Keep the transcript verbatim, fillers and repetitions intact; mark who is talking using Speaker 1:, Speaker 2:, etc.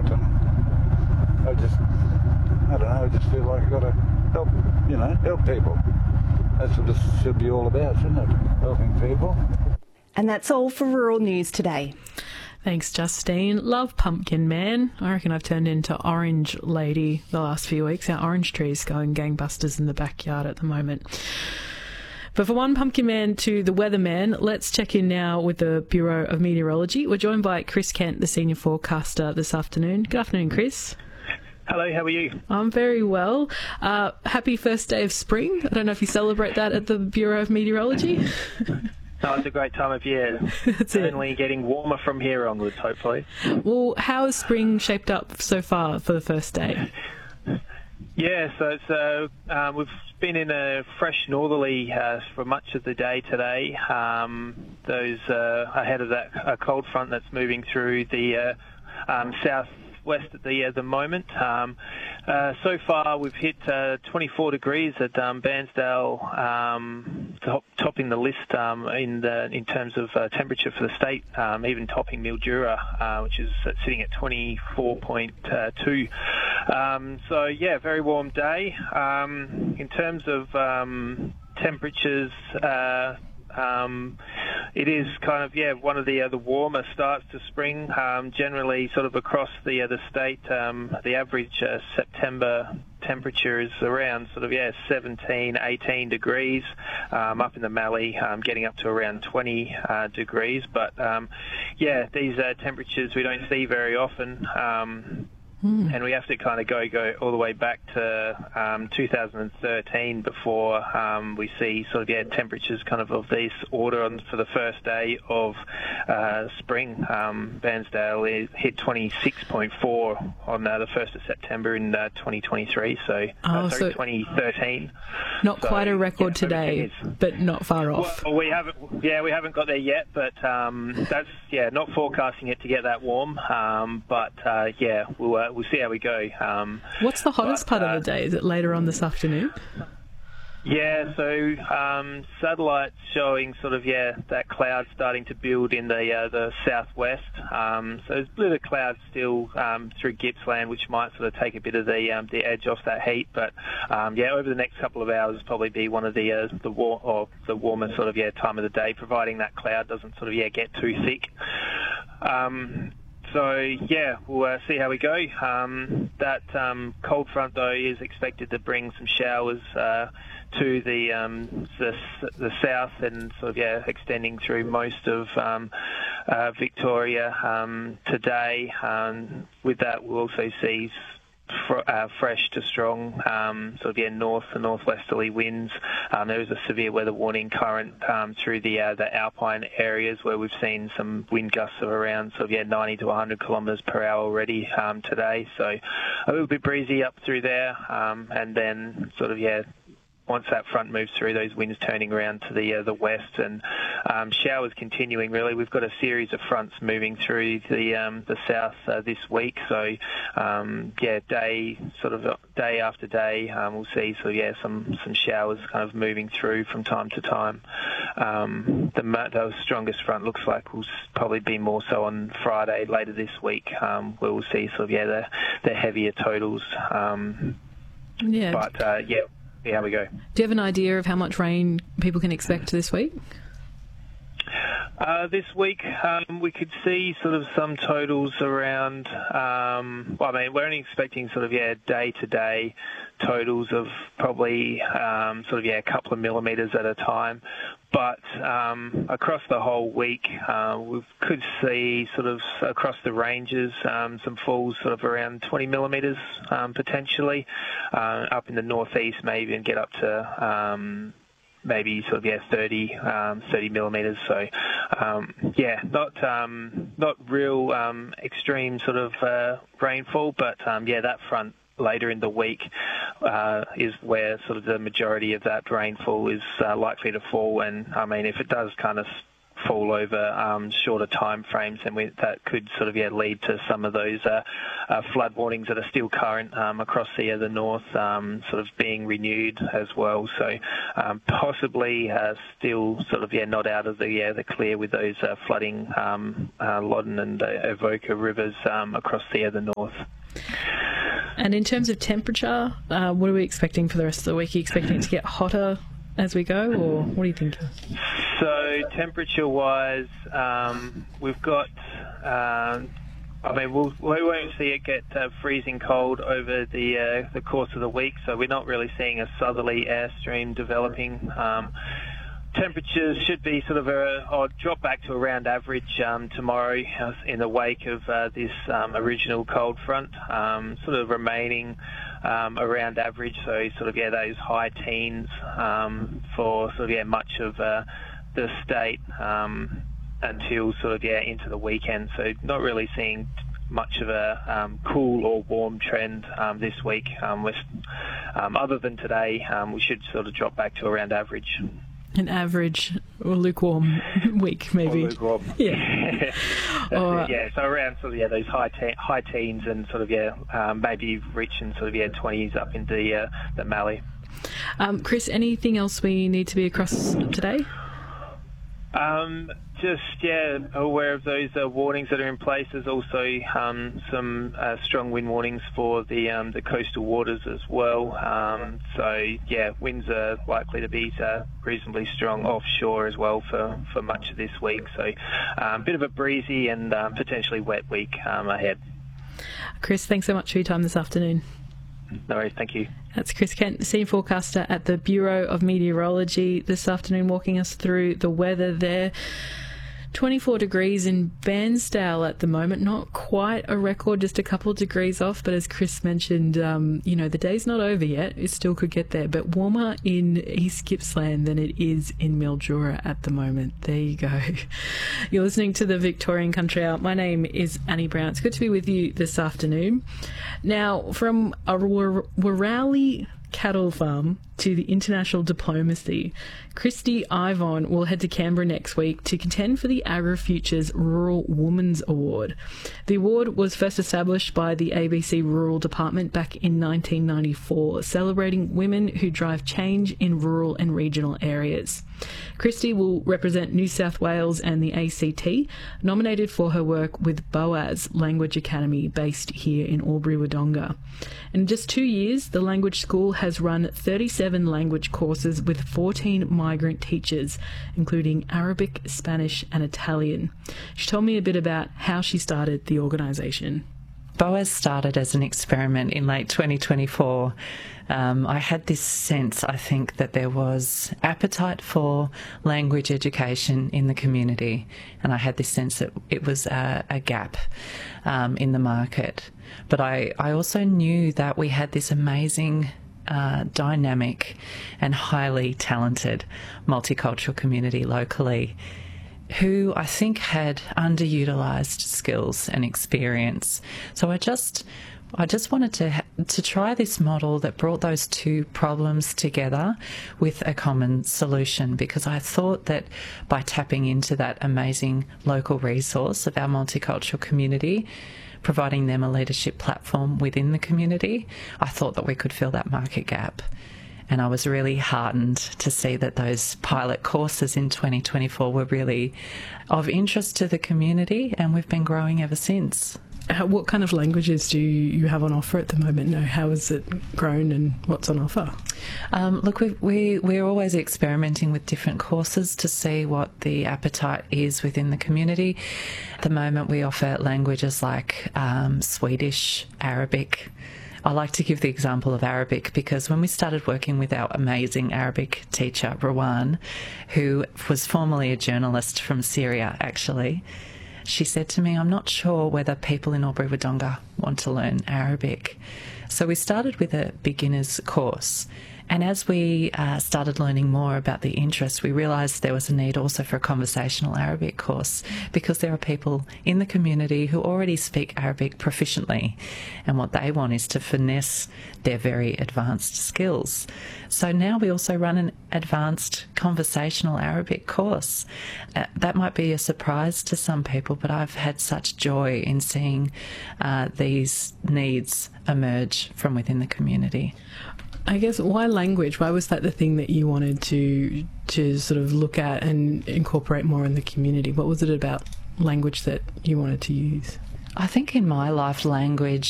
Speaker 1: want, and I just, I don't know, I just feel like I've got to help, you know, help people. That's what this should be all about, shouldn't it? Helping people.
Speaker 2: And that's all for Rural News today.
Speaker 3: Thanks, Justine. Love Pumpkin Man. I reckon I've turned into Orange Lady the last few weeks. Our orange tree's going gangbusters in the backyard at the moment. But for one Pumpkin Man to the Weatherman, let's check in now with the Bureau of Meteorology. We're joined by Chris Kent, the senior forecaster, this afternoon. Good afternoon, Chris.
Speaker 4: Hello, how are you?
Speaker 3: I'm very well. Uh, happy first day of spring. I don't know if you celebrate that at the Bureau of Meteorology.
Speaker 4: No, it's a great time of year.
Speaker 3: That's
Speaker 4: it. Only getting warmer from here onwards, hopefully.
Speaker 3: Well, how has spring shaped up so far for the first day?
Speaker 4: Yeah, so it's, uh, uh, we've been in a fresh northerly uh, for much of the day today. Um, those uh, ahead of that uh, cold front that's moving through the uh, um, south west at the uh, the moment. Um, uh, so far, we've hit uh, twenty-four degrees at um, Bairnsdale, um, top, topping the list um, in the in terms of uh, temperature for the state, um, even topping Mildura, uh, which is uh, sitting at twenty-four point two. Um, so yeah, very warm day. Um, in terms of um, temperatures. Uh, Um, it is kind of, yeah, one of the uh, the warmer starts to spring. Um, generally, sort of across the uh, the state, um, the average uh, September temperature is around sort of, yeah, seventeen, eighteen degrees. Um, up in the Mallee, um, getting up to around twenty uh, degrees. But, um, yeah, these uh, temperatures we don't see very often. Um, Mm. And we have to kind of go go all the way back to um, two thousand thirteen before um, we see sort of yeah temperatures kind of of this order on, for the first day of uh, spring. Um, Bairnsdale hit twenty-six point four on uh, the first of September in uh, twenty twenty-three. So,
Speaker 3: oh,
Speaker 4: uh, sorry,
Speaker 3: so
Speaker 4: twenty thirteen.
Speaker 3: Not
Speaker 4: so,
Speaker 3: quite a record
Speaker 4: yeah,
Speaker 3: today, but not far off.
Speaker 4: Well, we haven't. Yeah, we haven't got there yet, but um, that's yeah not forecasting it to get that warm. Um, but uh, yeah, we'll. Uh, We'll see how we go. Um,
Speaker 3: What's the hottest
Speaker 4: but,
Speaker 3: part
Speaker 4: uh,
Speaker 3: of the day? Is it later on this afternoon?
Speaker 4: Yeah, so um, satellites showing sort of, yeah, that cloud starting to build in the uh, the southwest. Um, so there's a bit of cloud still um, through Gippsland, which might sort of take a bit of the um, the edge off that heat. But um, yeah, over the next couple of hours, will probably be one of the uh, the war or the warmer sort of yeah time of the day, providing that cloud doesn't sort of yeah get too thick. Um, So, yeah, we'll uh, see how we go. Um, that um, cold front, though, is expected to bring some showers uh, to the, um, the the south and sort of, yeah, extending through most of um, uh, Victoria um, today. Um, with that, we'll also see Fr- uh, fresh to strong um, sort of yeah north and northwesterly winds. Um, there is a severe weather warning current um, through the uh, the alpine areas where we've seen some wind gusts of around sort of yeah ninety to one hundred kilometres per hour already um, today. So a little bit breezy up through there, um, and then sort of yeah. Once that front moves through, those winds turning around to the uh, the west and um, showers continuing. Really, we've got a series of fronts moving through the um, the south uh, this week. So, um, yeah, day sort of day after day, um, we'll see. So yeah, some some showers kind of moving through from time to time. Um, the, the strongest front looks like will probably be more so on Friday later this week, um, where we'll see sort of yeah the the heavier totals. Um,
Speaker 3: yeah,
Speaker 4: but uh, yeah. See how we go.
Speaker 3: Do you have an idea of how much rain people can expect this week?
Speaker 4: Uh, this week, um, we could see sort of some totals around, um, well, I mean, we're only expecting sort of, yeah, day-to-day totals of probably um, sort of, yeah, a couple of millimetres at a time. But um, across the whole week, uh, we could see sort of across the ranges um, some falls sort of around twenty millimetres um, potentially. Uh, up in the northeast, maybe, and get up to um, maybe sort of yeah thirty, um, thirty millimetres. So um, yeah, not um, not real um, extreme sort of uh, rainfall, but um, yeah, that front later in the week uh, is where sort of the majority of that rainfall is uh, likely to fall. And I mean, if it does kind of fall over um, shorter time frames, and we, that could sort of yeah lead to some of those uh, uh, flood warnings that are still current um, across the uh, the north, um, sort of being renewed as well. So um, possibly uh, still sort of yeah not out of the yeah the clear with those uh, flooding um, uh, Loddon and uh, Avoca rivers um, across the uh, the north.
Speaker 3: And in terms of temperature, uh, what are we expecting for the rest of the week? Are you expecting it to get hotter as we go, or what are you thinking?
Speaker 4: So temperature-wise, um, we've got, um, I mean, we'll, we won't see it get uh, freezing cold over the uh, the course of the week, so we're not really seeing a southerly airstream developing. Um, temperatures should be sort of a, or drop back to around average um, tomorrow uh, in the wake of uh, this um, original cold front, um, sort of remaining um, around average, so sort of, yeah, those high teens um, for sort of, yeah, much of uh, the state um, until sort of, yeah, into the weekend. So not really seeing much of a um, cool or warm trend um, this week. Um, um, other than today, um, we should sort of drop back to around average.
Speaker 3: An average or lukewarm week, maybe.
Speaker 4: Or lukewarm.
Speaker 3: Yeah. or,
Speaker 4: yeah, so around sort of, yeah, those high te- high teens and sort of, yeah, um, maybe reaching sort of, yeah, twenties up into the, uh, the Mallee.
Speaker 3: Um, Chris, anything else we need to be across today?
Speaker 4: Um, just, yeah, aware of those uh, warnings that are in place. There's also um, some uh, strong wind warnings for the um, the coastal waters as well. Um, so, yeah, winds are likely to be uh, reasonably strong offshore as well for, for much of this week. So a um, bit of a breezy and um, potentially wet week um, ahead.
Speaker 3: Chris, thanks so much for your time this afternoon.
Speaker 4: No worries, thank you.
Speaker 3: That's Chris Kent, scene forecaster at the Bureau of Meteorology this afternoon, walking us through the weather there. twenty-four degrees in Bairnsdale at the moment, not quite a record, just a couple of degrees off, but as Chris mentioned, um, you know, the day's not over yet, it still could get there, but warmer in East Gippsland than it is in Mildura at the moment. There you go. You're listening to the Victorian Country Hour. My name is Annie Brown. It's good to be with you this afternoon. Now, from a Wirrawee cattle farm to the international diplomacy, Christy Ivon will head to Canberra next week to contend for the AgriFutures Rural Women's Award. The award was first established by the A B C Rural Department back in nineteen ninety-four, celebrating women who drive change in rural and regional areas. Christy will represent New South Wales and the A C T, nominated for her work with Boaz Language Academy based here in Albury-Wodonga. In just two years, the language school has run thirty-seven language courses with fourteen migrant teachers, including Arabic, Spanish and Italian. She told me a bit about how she started the organisation.
Speaker 5: Boaz started as an experiment in late twenty twenty-four. Um, I had this sense, I think, that there was appetite for language education in the community, and I had this sense that it was a, a gap um, in the market. But I, I also knew that we had this amazing Uh, dynamic and highly talented multicultural community locally who I think had underutilised skills and experience. So I just I just wanted to ha- to try this model that brought those two problems together with a common solution, because I thought that by tapping into that amazing local resource of our multicultural community, providing them a leadership platform within the community, I thought that we could fill that market gap. And I was really heartened to see that those pilot courses in twenty twenty-four were really of interest to the community, and we've been growing ever since.
Speaker 3: How, what kind of languages do you have on offer at the moment? No, how has it grown and what's on offer?
Speaker 5: Um, look, we, we, we're always experimenting with different courses to see what the appetite is within the community. At the moment, we offer languages like um, Swedish, Arabic. I like to give the example of Arabic because when we started working with our amazing Arabic teacher, Rawan, who was formerly a journalist from Syria, actually, she said to me, I'm not sure whether people in Albury-Wodonga want to learn Arabic. So we started with a beginner's course, And as we uh, started learning more about the interest, we realised there was a need also for a conversational Arabic course, because there are people in the community who already speak Arabic proficiently, and what they want is to finesse their very advanced skills. So now we also run an advanced conversational Arabic course. Uh, that might be a surprise to some people, but I've had such joy in seeing uh, these needs emerge from within the community.
Speaker 3: I guess, why language? Why was that the thing that you wanted to to sort of look at and incorporate more in the community? What was it about language that you wanted to use?
Speaker 5: I think in my life, language